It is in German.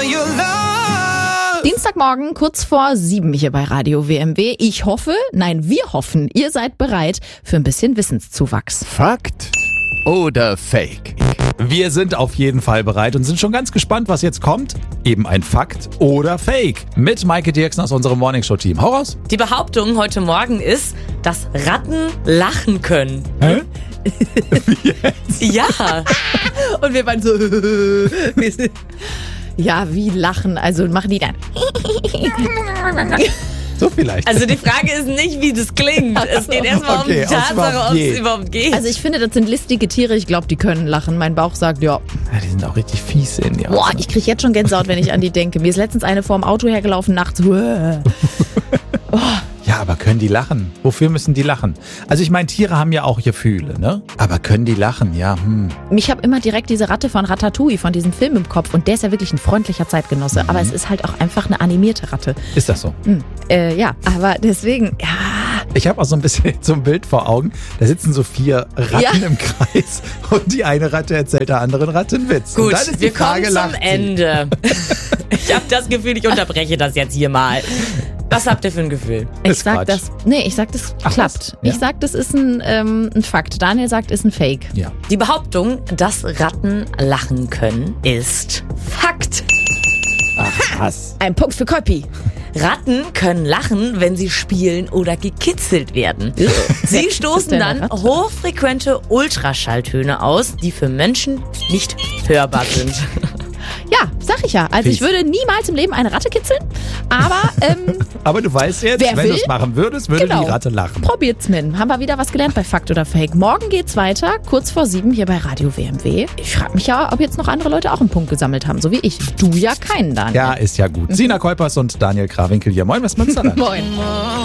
your love. Dienstagmorgen, kurz vor 7 hier bei Radio WMW. Ich hoffe, nein, wir hoffen, ihr seid bereit für ein bisschen Wissenszuwachs. Fakt oder Fake? Wir sind auf jeden Fall bereit und sind schon ganz gespannt, was jetzt kommt. Eben ein Fakt oder Fake. Mit Maike Dirksen aus unserem Morningshow-Team. Hau raus. Die Behauptung heute Morgen ist, dass Ratten lachen können. Hä? Wie jetzt? Ja. Und wir waren so, ja, wie lachen, also machen die dann. So vielleicht. Also die Frage ist nicht, wie das klingt. Es geht erstmal Okay, um die Tatsache, ob es überhaupt geht. Also ich finde, das sind listige Tiere, ich glaube, die können lachen. Mein Bauch sagt, ja. Ja, die sind auch richtig fies in die Boah, ich kriege jetzt schon Gänsehaut, wenn ich an die denke. Mir ist letztens eine vorm Auto hergelaufen, nachts. Ja, aber können die lachen? Wofür müssen die lachen? Also ich meine, Tiere haben ja auch Gefühle, ne? Aber können die lachen? Ja, Ich habe immer direkt diese Ratte von Ratatouille, von diesem Film im Kopf. Und der ist ja wirklich ein freundlicher Zeitgenosse. Aber es ist halt auch einfach eine animierte Ratte. Ist das so? Ja, aber deswegen, ja. Ich habe auch so ein bisschen so ein Bild vor Augen. Da sitzen so 4 Ratten im Kreis und die eine Ratte erzählt der anderen Ratte einen Witz. Gut, und dann ist wir die Frage, kommen zum lacht sie? Ende. Ich habe das Gefühl, ich unterbreche das jetzt hier mal. Was habt ihr für ein Gefühl? Ich Ist sag Quatsch. ich sag, das Ach, klappt. was? Ja? Ich sag, das ist ein Fakt. Daniel sagt, ist ein Fake. Ja. Die Behauptung, dass Ratten lachen können, ist Fakt. Ach, was? Ein Punkt für Koppi. Ratten können lachen, wenn sie spielen oder gekitzelt werden. Sie stoßen denn dann eine Ratte? hochfrequente Ultraschalltöne aus, die für Menschen nicht hörbar sind. Ja, sag ich ja. Also ich Fies. würde niemals im Leben eine Ratte kitzeln. Aber Aber du weißt jetzt, Wer wenn will? du es machen würdest, würde Genau. die Ratte lachen. probiert's mit. Haben wir wieder was gelernt bei Fakt oder Fake. Morgen geht's weiter, kurz vor 7 hier bei Radio WMW. Ich frage mich ja, ob jetzt noch andere Leute auch einen Punkt gesammelt haben, so wie ich. Du ja keinen, Daniel. Ja, ist ja gut. Sina Kuipers und Daniel Krawinkel hier. Moin, was Münsterland. Moin.